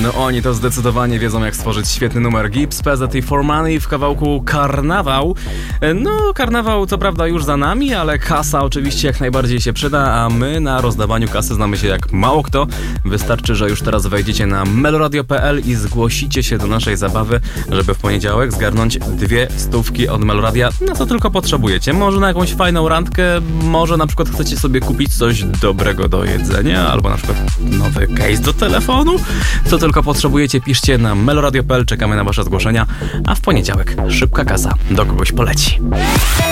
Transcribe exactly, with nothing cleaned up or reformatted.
No oni to zdecydowanie wiedzą, jak stworzyć świetny numer. Gibbs, P Z i For Money w kawałku Karnawał. No, karnawał co prawda już za nami, ale kasa oczywiście jak najbardziej się przyda, a my na rozdawaniu kasy znamy się jak mało kto. Wystarczy, że już teraz wejdziecie na meloradio kropka p l i zgłosicie się do naszej zabawy, żeby w poniedziałek zgarnąć dwie stówki od Meloradia. No co tylko potrzebujecie. Może na jakąś fajną randkę, może na przykład chcecie sobie kupić coś dobrego do jedzenia, albo na przykład nowy case do telefonu. Co tylko potrzebujecie, piszcie na meloradio kropka p l, czekamy na wasze zgłoszenia, a w poniedziałek szybka kasa do kogoś poleci.